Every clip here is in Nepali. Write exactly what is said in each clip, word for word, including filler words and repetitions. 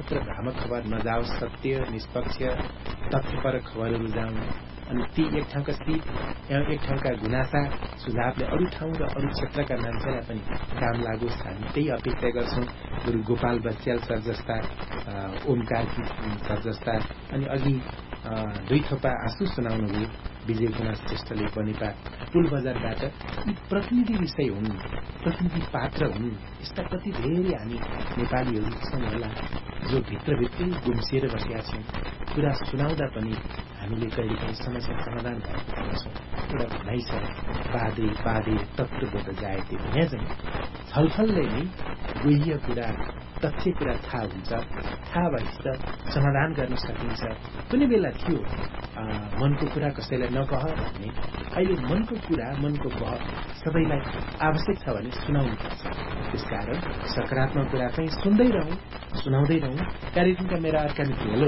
भ्रामक खबर नजाओस्, सत्य निष्पक्ष तथ्यपर खबरहरू जाउन्। अनि ती एक ठाउँका स्थित एक ठाउँका गुनासा सुझावले अरू ठाउँ र अरू क्षेत्रका मान्छेलाई पनि काम लागोस्, हामी त्यही अपेक्षा गर्छौं। गुरु गोपाल बस्याल सर जस्ता, ओमकार सर जस्ता, अनि अघि दुई थोपा आँसु सुनाउनुभयो विजय गुना श्रेष्ठले बनेपा पुल बजारबाट। यी प्रतिनिधि विषय हुन्, प्रतिनिधि पात्र हुन्। यस्ता कति धेरै हामी नेपालीहरू छौँ होला जो भित्रभित्रै गुम्सिएर बसेका छौँ। कुरा सुनाउँदा पनि हामीले कहिलेकाहीँ समस्या समाधान भएको पाउँछौँ। एउटा भनाइ छ, बाधे बाधे तत्र बोध जायते भने चाहिँ छलफलले नै गुह्य कुरा, तथ्य कुरा थाहा हुन्छ। थाहा भएपछि त समाधान गर्न सकिन्छ। कुनै बेला थियो मनको कुरा कसैलाई नकह भन्ने, अहिले मनको कुरा, मनको कह सबैलाई आवश्यक छ भने सुनाउनु पर्छ। त्यसकारण सकारात्मक कुरा चाहिँ सुन्दै रहौं, सुनाउँदै रहौं। कार्यक्रमका मेरा अर्का मित्र, हेलो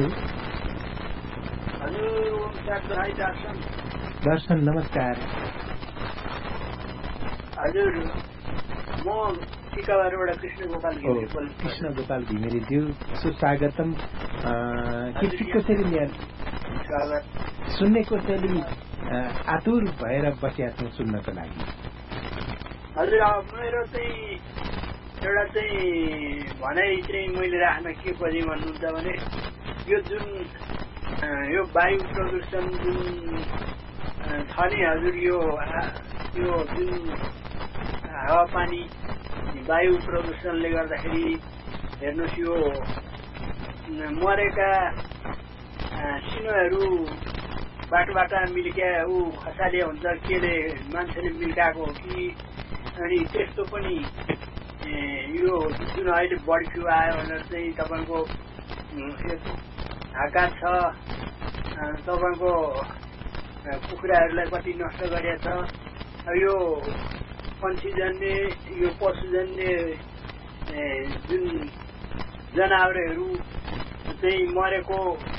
दर्शन, नमस्कार हजुर। म टिकावारबाट कृष्ण गोपाल घिमिरे कृष्ण गोपाल घिमिरेज्यू, सुस्वागतम। के कसरी सुन्ने कसरी आतुर भएर बसिया छौँ सुन्नको लागि? हजुर, मेरो चाहिँ एउटा चाहिँ भनाइ चाहिँ मैले राख्न के खोजेँ भन्नुहुन्छ भने, यो जुन यो वायु प्रदूषण जुन छ नि हजुर, यो यो जुन हावापानी वायु प्रदूषणले गर्दाखेरि हेर्नुहोस्, यो मरेका सिनोहरू बाटो बाटो मिल्क्या ऊ खसालिया हुन्छ, केले मान्छेले मिल्काएको हो कि? अनि त्यस्तो पनि यो जुन अहिले बर्ड फ्लू आयो भनेर चाहिँ तपाईँको हाका छ, तपाईँको कुखुराहरूलाई कति नष्ट गरेको छ। यो पन्छीजन्य, यो पशुजन्य जुन जनावरहरू चाहिँ मरेको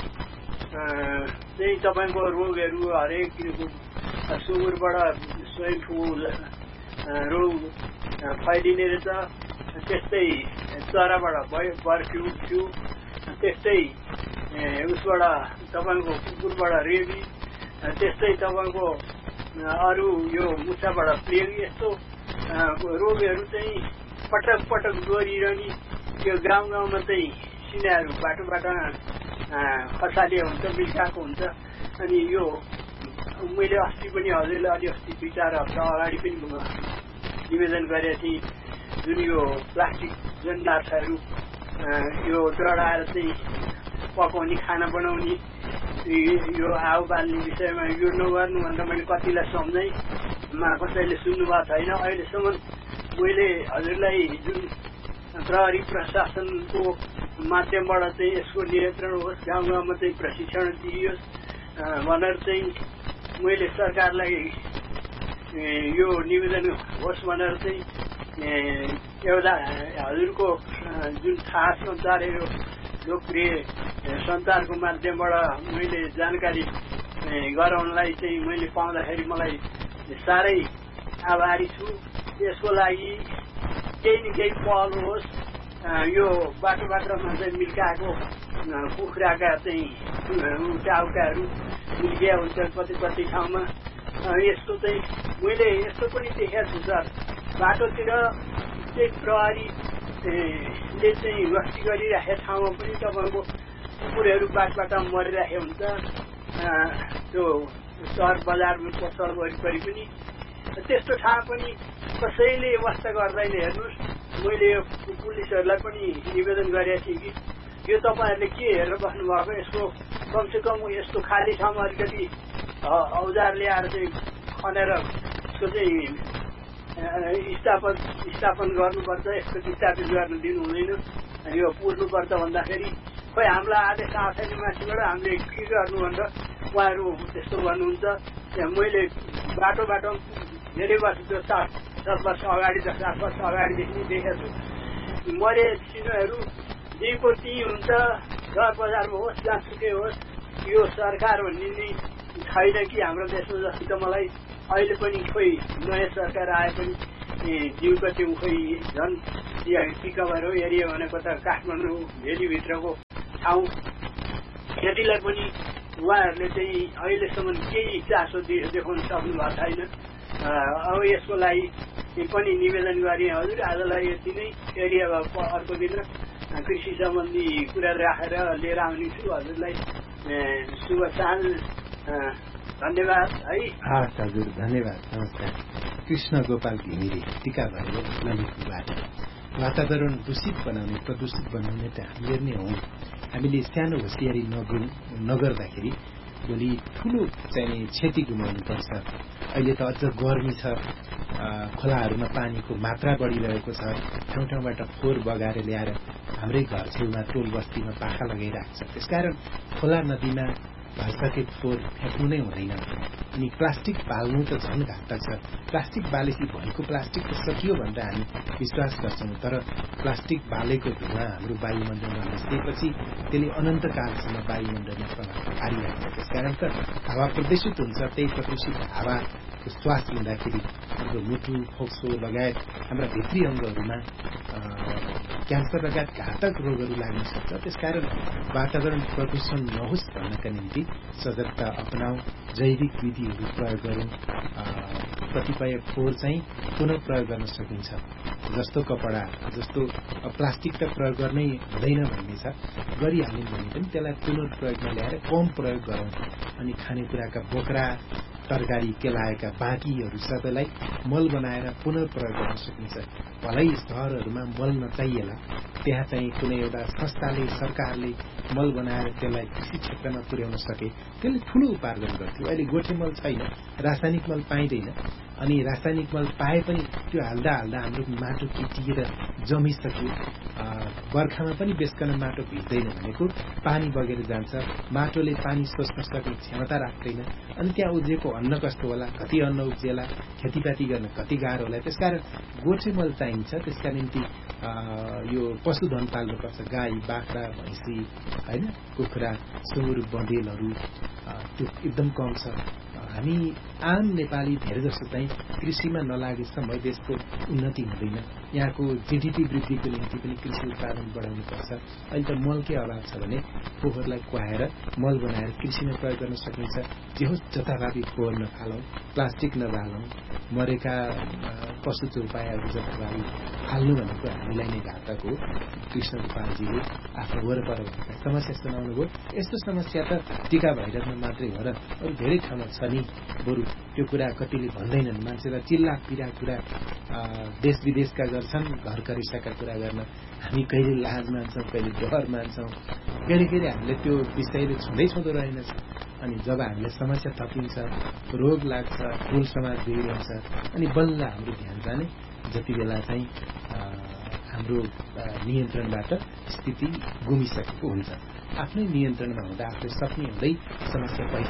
चाहिँ तपाईँको रोगहरू हरेक सुँगुरबाट स्वाइन फ्लू रोग फैलिने रहेछ। त्यस्तै चराबाट भयो बर्ड फ्लू फ्लू, त्यस्तै उसबाट तपाईँको कुकुरबाट रेबी, त्यस्तै तपाईँको अरू यो मुसाबाट प्लेग, यस्तो रोगहरू चाहिँ पटक पटक गरिरहने। यो गाउँ गाउँमा चाहिँ सिनाहरू बाटो बाटो खसालिया हुन्छ, मिल्काएको हुन्छ। अनि यो मैले अस्ति पनि हजुरले अलि अस्ति दुई चार हप्ता अगाडि पनि निवेदन गरेको थिएँ, जुन यो प्लास्टिक जनदार्थहरू यो डढाएर चाहिँ पकाउने, खाना बनाउने, यो आगो बाल्ने विषयमा यो नगर्नु भनेर मैले कतिलाई सम्झाएँ, कसैले सुन्नु भएको छैन। अहिलेसम्म मैले हजुरलाई जुन प्रहरी प्रशासनको माध्यमबाट चाहिँ यसको नियन्त्रण होस्, गाउँ गाउँमा चाहिँ प्रशिक्षण दिइयोस् भनेर चाहिँ मैले सरकारलाई यो निवेदन होस् भनेर चाहिँ एउटा हजुरको जुन थाहा सञ्चार, यो लोकप्रिय सञ्चारको माध्यमबाट मैले जानकारी गराउनलाई चाहिँ मैले पाउँदाखेरि मलाई साह्रै आभारी छु। यसको लागि केही न केही पहल होस्। यो बाटो बाटोमा चाहिँ मिल्काएको कुखुराका चाहिँ टाउकाहरू मिल्किया हुन्छ कति कति ठाउँमा। यस्तो चाहिँ मैले यस्तो पनि देखेको छु सर, बाटोतिर चाहिँ प्रहरीले चाहिँ गस्ती गरिराखेको ठाउँमा पनि तपाईँको कुकुरहरू बाटोबाटोमा मरिरहेको हुन्छ। त्यो सहर बजारमा पसल वरिपरि पनि त्यस्तो ठाउँ पनि कसैले वास्ता गर्दैन। हेर्नुहोस्, मैले यो पुलिसहरूलाई पनि निवेदन गरेको थिएँ कि यो तपाईँहरूले के हेरेर बस्नुभएको, यसको कमसेकम यस्तो खाली ठाउँमा अलिकति औजार ल्याएर चाहिँ खनेर यसको चाहिँ स्थापन स्थापन गर्नुपर्छ। यसको स्थापित गर्न दिनु हुँदैन, यो पुर्नुपर्छ भन्दाखेरि खोइ हामीलाई आदेश आएको छैन माथिबाट, हामीले के गर्नु भनेर उहाँहरू त्यस्तो गर्नुहुन्छ। मैले बाटो बाटो धेरै वर्ष त्यो सात सात वर्ष अगाडि दस आठ वर्ष अगाडिदेखि देखेको छु। मरे सिनोहरू दिएको ती हुन्छ, घर बजारमा होस् जहाँसुकै होस्। यो सरकार भन्ने नै छैन कि हाम्रो देशमा, जस्तो त मलाई अहिले पनि खोइ नयाँ सरकार आए पनि जिउको त्यो खोइ झन् टिका भएर एरिया भनेको त काठमाडौँ भेलीभित्रको ठाउँ खेतीलाई पनि उहाँहरूले चाहिँ अहिलेसम्म केही चासो देखाउन सक्नु भएको छैन। अब यसको लागि पनि निवेदन गरे हजुर आजलाई यति नै फेरि अब अर्को दिन कृषि सम्बन्धी कुरा राखेर लिएर आउने छु। हजुरलाई शुभ साँझ, धन्यवाद है। हस् हजुर, धन्यवाद, नमस्कार। कृष्ण गोपाल घिमिरे, टिका भएको ललितपुरबाट। वातावरण दूषित बनाउने, प्रदूषित बनाउने त हामीले नै हौँ। हामीले सानो होसियारी नगर्दाखेरि भोलि ठुलो चाहिँ क्षति गुमाउनुपर्छ। अहिले त अझ गर्मी छ, खोलाहरूमा पानीको मात्रा बढिरहेको छ। ठाउँ ठाउँबाट फोहोर बगाएर ल्याएर हाम्रै घर छेउमा टोल बस्तीमा पाखा लगाइरहेको छ। त्यसकारण खोला नदीमा भइसके फोहोर फ्याँक्नु नै हुँदैन। अनि प्लास्टिक बाल्नु त झन् घातक छ। प्लास्टिक बालेपछि भएको प्लास्टिक त सकियो भनेर हामी विश्वास गर्छौँ, तर प्लास्टिक बालेको धुवा हाम्रो वायुमण्डलमा निस्केपछि त्यसले अनन्तकालसम्म वायुमण्डलमा प्रभाव पारिरहेको छ। त्यसकारण त हावा प्रदूषित हुन्छ। त्यही प्रदूषित हावाको श्वास लिँदाखेरि हाम्रो मुटु, फोक्सो लगायत हाम्रा भित्री अङ्गहरूमा क्यान्सर लगायत घातक रोगहरू लाग्न सक्छ। त्यसकारण वातावरण प्रदूषण नहोस् भन्नका निम्ति सजगता अपनाऊ, जैविक विधिहरू प्रयोग गरौँ। कतिपय फोहोर चाहिँ पुनः प्रयोग गर्न सकिन्छ, जस्तो कपडा, जस्तो प्लास्टिक त प्रयोग गर्नै हुँदैन भन्ने छ। गरिहाल्यौँ भने पनि त्यसलाई पुनः प्रयोगमा ल्याएर कम प्रयोग गरौँ। अनि खानेकुराका बोक्रा, तरकारी केलाएका बाँकीहरू सबैलाई मल बनाएर पुनः प्रयोग गर्न सकिन्छ। भलै सहरहरूमा मल नचाहिएला, त्यहाँ चाहिँ कुनै एउटा संस्थाले, सरकारले मल बनाएर त्यसलाई कृषि क्षेत्रमा पुर्याउन सके त्यसले ठुलो उपार्जन गर्थ्यो। अहिले गोठे मल छैन, रासायनिक मल पाइँदैन। अनि रासायनिक मल पाए पनि त्यो हाल्दा हाल्दा हाम्रो माटो किटिएर जमिसक्यो। बर्खामा पनि बेसकन माटो भिज्दैन भनेको पानी बगेर जान्छ, माटोले पानी सोच्न सक्ने क्षमता राख्दैन। अनि त्यहाँ उब्जेको अन्न कस्तो होला, कति अन्न उब्जेला, खेतीपाती गर्न कति गाह्रो होला। त्यसकारण गोठे मल चाहिन्छ। त्यसका निम्ति यो पशुधन पाल्नुपर्छ, गाई, बाख्रा, भैँसी, होइन, कुखुरा, सुँगुर, बँदेलहरू त्यो एकदम कम छ। हामी आम नेपाली धेरै जसो चाहिँ कृषिमा नलागेसम्म देशको उन्नति हुँदैन। यहाँको जीडीपी वृद्धिको निम्ति पनि कृषि उत्पादन बढाउनुपर्छ। अहिले त मलकै अभाव छ भने फोहोरलाई कुहाएर मल बनाएर कृषिमा प्रयोग गर्न सकिन्छ। जे होस् जथाभावी फोहोर नफालौँ, प्लास्टिक नबालौँ, मरेका पशु चौपायाहरू जथाभावी हाल्नु भनेको हामीलाई नै घातक हो। कृष्ण गोपालजीले आफ्नो वरपर भएका समस्या सुनाउनु भयो। यस्तो समस्या त टिका भैरवमा मात्रै हो र अरू धेरै ठाउँमा छ नि। बरु त्यो कुरा कतिले भन्दैनन्। मान्छेलाई चिल्ला पिरा कुरा देश विदेशका गर्छन्, घर करिसाका कुरा गर्न हामी कहिले लाज मान्छौँ, कहिले डर मान्छौँ, कहिले कहिले हामीले त्यो विषयले छुँदै छुँदो रहेनछ। अनि जब हामीले समस्या थपिन्छ, रोग लाग्छ, ठुल समाज बिग्रिन्छ, अनि बल्ल हाम्रो ध्यान जाने जति बेला चाहिँ हाम्रो नियन्त्रणबाट स्थिति गुमिसकेको हुन्छ। आफ्नै नियन्त्रणमा हुँदा आफूले सक्ने हुँदै समस्या